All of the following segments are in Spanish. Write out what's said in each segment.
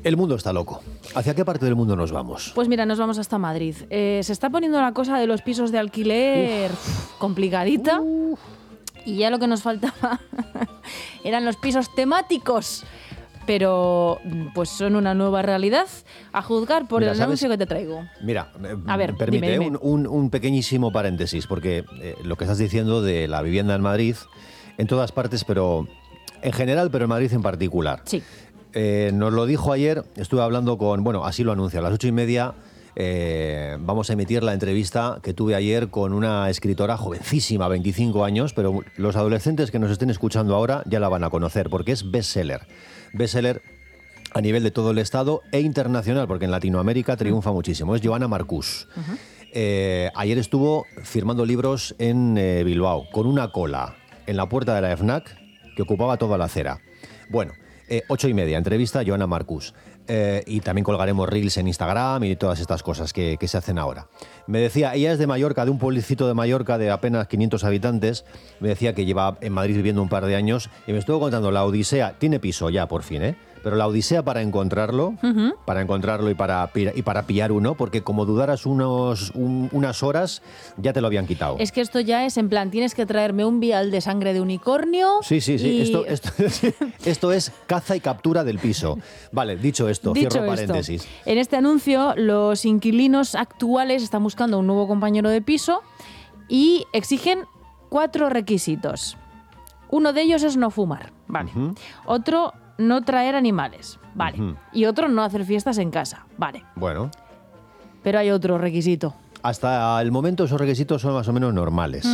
El mundo está loco. ¿Hacia qué parte del mundo nos vamos? Pues mira, nos vamos hasta Madrid. Se está poniendo la cosa de los pisos de alquiler complicadita. Y ya lo que nos faltaba eran los pisos temáticos. Pero pues son una nueva realidad, a juzgar por el anuncio que te traigo. Mira, a ver, permite dime. Un pequeñísimo paréntesis, porque lo que estás diciendo de la vivienda en Madrid, en todas partes, pero en general, pero en Madrid en particular. Sí. Nos lo dijo ayer, estuve hablando con, bueno, así lo anuncia, a las 8:30 vamos a emitir la entrevista que tuve ayer con una escritora jovencísima, 25 años, pero los adolescentes que nos estén escuchando ahora ya la van a conocer, porque es bestseller a nivel de todo el estado e internacional, porque en Latinoamérica triunfa muchísimo. Es Joana Marcús. Ayer estuvo firmando libros en Bilbao, con una cola en la puerta de la FNAC que ocupaba toda la acera. Bueno, 8:30, entrevista a Joana Marcús. Y también colgaremos reels en Instagram y todas estas cosas que se hacen ahora. Me decía, ella es de Mallorca, de un pueblecito de Mallorca de apenas 500 habitantes. Me decía que lleva en Madrid viviendo un par de años y me estuvo contando la odisea. Tiene piso ya, por fin, pero la odisea para encontrarlo y para pillar uno, porque como dudaras unas horas, ya te lo habían quitado. Es que esto ya es en plan, tienes que traerme un vial de sangre de unicornio. Sí. Y... Esto es caza y captura del piso. Vale, dicho esto, cierro paréntesis. En este anuncio, los inquilinos actuales están buscando un nuevo compañero de piso y exigen 4 requisitos. Uno de ellos es no fumar, vale. Otro, no traer animales, vale. Y otro, no hacer fiestas en casa, vale. Bueno. Pero hay otro requisito. Hasta el momento esos requisitos son más o menos normales.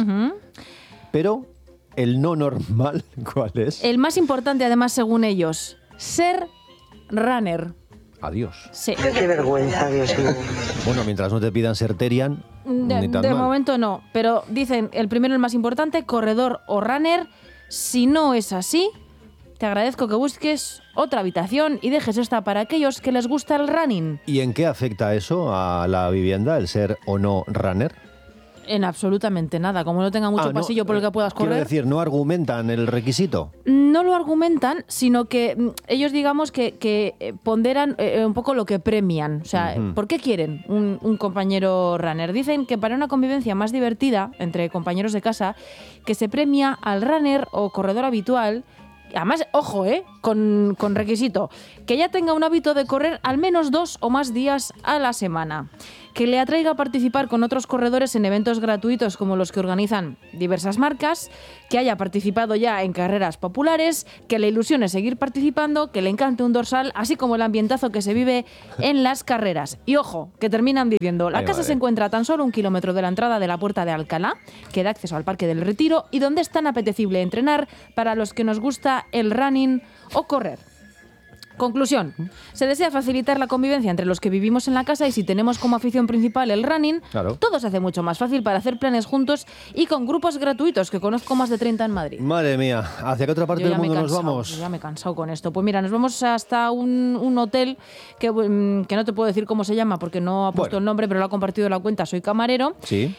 Pero el no normal, ¿cuál es? El más importante, además, según ellos, ser runner. Adiós. Sí. Qué vergüenza, Dios mío. Bueno, mientras no te pidan ser Terian, ni tan de mal. momento no, pero dicen, el primero, el más importante, corredor o runner. Si no es así, te agradezco que busques otra habitación y dejes esta para aquellos que les gusta el running. ¿Y en qué afecta eso a la vivienda, el ser o no runner? En absolutamente nada. Como no tenga mucho pasillo por el que puedas correr. Quiero decir, ¿no argumentan el requisito? No lo argumentan, sino que ellos, digamos, que ponderan un poco lo que premian. O sea, ¿por qué quieren un compañero runner? Dicen que para una convivencia más divertida entre compañeros de casa, que se premia al runner o corredor habitual. Además, ojo, con requisito, que ya tenga un hábito de correr al menos 2 o más días a la semana, que le atraiga a participar con otros corredores en eventos gratuitos como los que organizan diversas marcas, que haya participado ya en carreras populares, que le ilusione seguir participando, que le encante un dorsal, así como el ambientazo que se vive en las carreras. Y ojo, que terminan viviendo. La casa se encuentra a tan solo 1 kilómetro de la entrada de la Puerta de Alcalá, que da acceso al Parque del Retiro y donde es tan apetecible entrenar para los que nos gusta el running o correr. Conclusión, se desea facilitar la convivencia entre los que vivimos en la casa y si tenemos como afición principal el running, claro, todo se hace mucho más fácil para hacer planes juntos y con grupos gratuitos, que conozco más de 30 en Madrid. Madre mía, ¿hacia qué otra parte del mundo nos vamos? Yo ya me he cansado con esto. Pues mira, nos vamos hasta un hotel que no te puedo decir cómo se llama porque no ha puesto el nombre, pero lo ha compartido en la cuenta, soy camarero. Sí.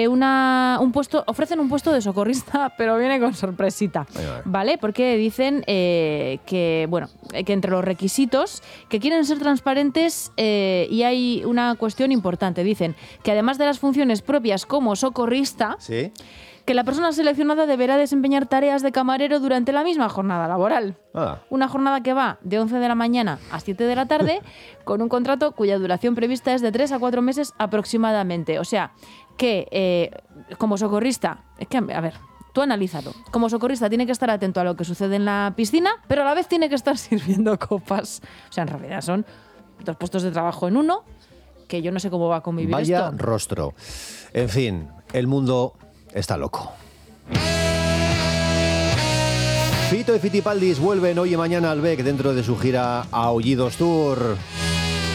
Ofrecen un puesto de socorrista, pero viene con sorpresita. ¿Vale? Porque dicen que entre los requisitos, que quieren ser transparentes y hay una cuestión importante. Dicen que además de las funciones propias como socorrista, ¿sí?, que la persona seleccionada deberá desempeñar tareas de camarero durante la misma jornada laboral. Una jornada que va de 11 de la mañana a 7 de la tarde con un contrato cuya duración prevista es de 3 a 4 meses aproximadamente. O sea, que como socorrista... Es que, a ver... Tú analízalo. Como socorrista tiene que estar atento a lo que sucede en la piscina, pero a la vez tiene que estar sirviendo copas. O sea, en realidad son 2 puestos de trabajo en uno, que yo no sé cómo va a convivir esto. Vaya rostro. En fin, el mundo está loco. Fito y Fitipaldis vuelven hoy y mañana al BEC dentro de su gira Aullidos Tour.